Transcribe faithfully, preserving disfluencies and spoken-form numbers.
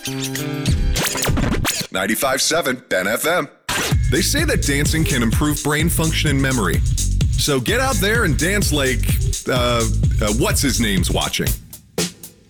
ninety-five point seven Ben F M. They say that dancing can improve brain function and memory. So get out there and dance like, uh, uh, what's his name's watching.